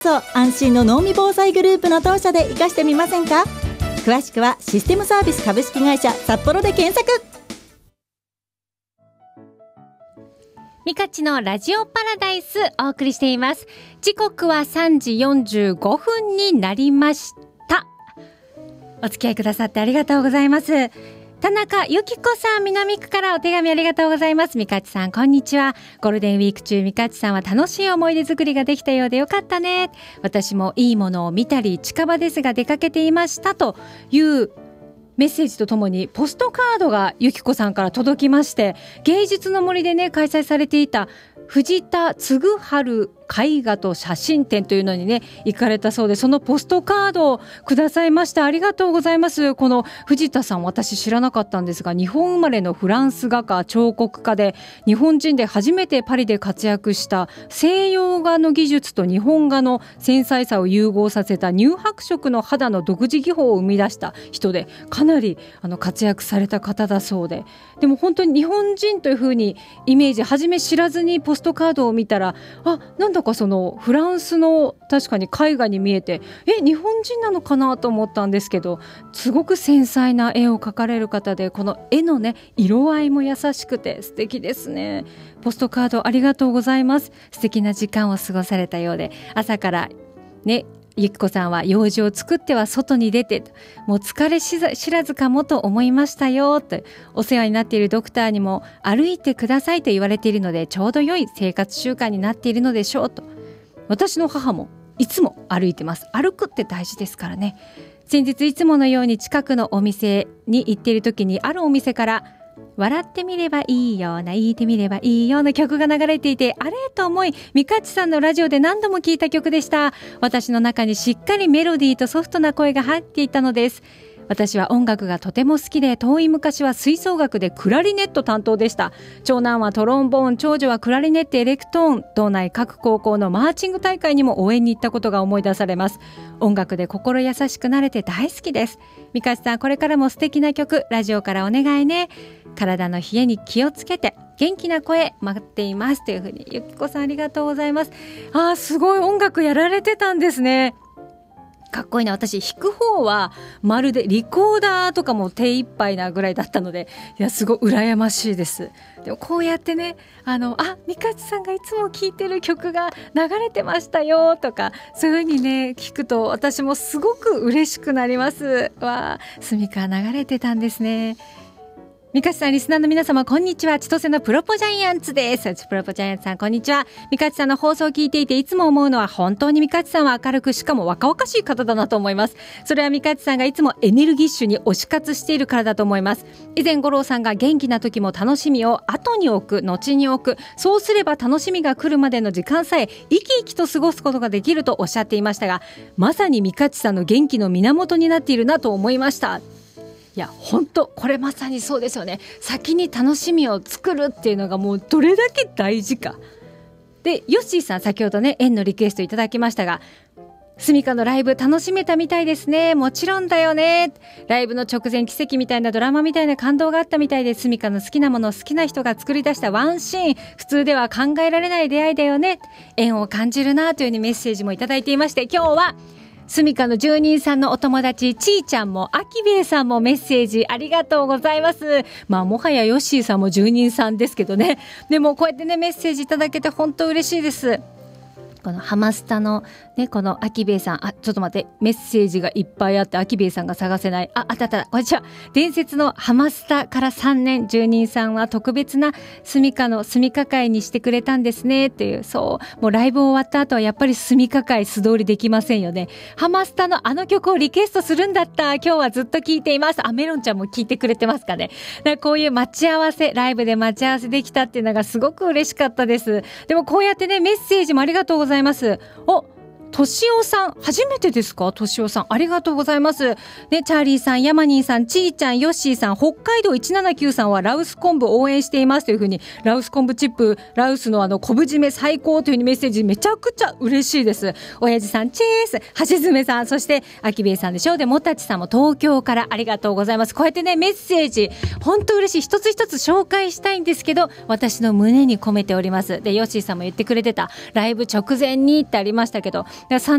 そう安心の脳み防災グループの当社で活かしてみませんか。詳しくはシステムサービス株式会社札幌で検索。 ミカチのラジオパラダイスお送りしています。時刻は3時45分になりました。お付き合いくださってありがとうございます。田中由紀子さん、南区からお手紙ありがとうございます。ミカチさんこんにちは。ゴールデンウィーク中ミカチさんは楽しい思い出作りができたようでよかったね。私もいいものを見たり近場ですが出かけていましたというメッセージとともにポストカードが由紀子さんから届きまして、芸術の森でね開催されていた藤田嗣治絵画と写真展というのにね行かれたそうで、そのポストカードをくださいました。ありがとうございます。この藤田さん私知らなかったんですが、日本生まれのフランス画家彫刻家で、日本人で初めてパリで活躍した西洋画の技術と日本画の繊細さを融合させた乳白色の肌の独自技法を生み出した人で、かなり活躍された方だそうで、でも本当に日本人というふうにイメージ初め知らずにポストカードを見たら、なんだかそのフランスの確かに絵画に見えて日本人なのかなと思ったんですけど、すごく繊細な絵を描かれる方で、この絵のね色合いも優しくて素敵ですね。ポストカードありがとうございます。素敵な時間を過ごされたようで、朝からねゆきこさんは用事を作っては外に出て、もう疲れ知らずかもと思いましたよと、お世話になっているドクターにも歩いてくださいと言われているのでちょうど良い生活習慣になっているのでしょうと。私の母もいつも歩いてます。歩くって大事ですからね。先日いつものように近くのお店に行っている時に、あるお店から笑ってみればいいような、言ってみればいいような曲が流れていて、あれと思いミカチさんのラジオで何度も聞いた曲でした。私の中にしっかりメロディーとソフトな声が入っていたのです。私は音楽がとても好きで、遠い昔は吹奏楽でクラリネット担当でした。長男はトロンボーン、長女はクラリネットエレクトーン。道内各高校のマーチング大会にも応援に行ったことが思い出されます。音楽で心優しくなれて大好きです。ミカチさんこれからも素敵な曲ラジオからお願いね。体の冷えに気をつけて元気な声待っていますというふうに、ゆきこさんありがとうございます。すごい音楽やられてたんですね。かっこいいな。私弾く方はまるでリコーダーとかも手一杯なぐらいだったので、いやすごい羨ましいです。でもこうやってねミカチさんがいつも聴いてる曲が流れてましたよとか、そういう風にね聞くと私もすごく嬉しくなります。スミカ流れてたんですね。ミカチさん、リスナーの皆様こんにちは。千歳のプロポジャイアンツです。プロポジャイアンツさんこんにちは。ミカチさんの放送を聞いていていつも思うのは、本当にミカチさんは明るく、しかも若々しい方だなと思います。それはミカチさんがいつもエネルギッシュに推し活しているからだと思います。以前五郎さんが元気な時も楽しみを後に置く、後に置く、そうすれば楽しみが来るまでの時間さえ生き生きと過ごすことができるとおっしゃっていましたが、まさにミカチさんの元気の源になっているなと思いました。いや本当これまさにそうですよね。先に楽しみを作るっていうのがもうどれだけ大事か。でヨッシーさん、先ほどね縁のリクエストいただきましたが、スミカのライブ楽しめたみたいですね。もちろんだよね。ライブの直前、奇跡みたいなドラマみたいな感動があったみたいで、スミカの好きなものを好きな人が作り出したワンシーン、普通では考えられない出会いだよね。縁を感じるなというようにメッセージもいただいていまして、今日はスミカの住人さんのお友達ちーちゃんもあきべえさんもメッセージありがとうございます。もはやヨッシーさんも住人さんですけどね。でもこうやってねメッセージいただけて本当嬉しいです。このハマスタのね、このアキベイさん、ちょっと待って、メッセージがいっぱいあってアキベイさんが探せない。あった、こんにちは。伝説のハマスタから3年、住人さんは特別なスミカのスミカ会にしてくれたんですねっていう。もうライブ終わった後はやっぱりスミカ会素通りできませんよね。ハマスタのあの曲をリクエストするんだった。今日はずっと聞いています。メロンちゃんも聞いてくれてますかね。だからこういう待ち合わせ、ライブで待ち合わせできたっていうのがすごく嬉しかったです。でもこうやってね、メッセージもありがとうございます。としおさん、初めてですか？としおさん、ありがとうございます。ね、チャーリーさん、ヤマニーさん、ちーちゃん、ヨッシーさん、北海道179さんはラウス昆布応援していますというふうに、ラウス昆布チップ、ラウスの昆布締め最高というふうにメッセージめちゃくちゃ嬉しいです。親父さん、チェース、橋爪さん、そして、秋兵衛さんでしょう。で、もたちさんも東京からありがとうございます。こうやってね、メッセージ、本当嬉しい。一つ一つ紹介したいんですけど、私の胸に込めております。で、ヨッシーさんも言ってくれてた、ライブ直前にってありましたけど、 ら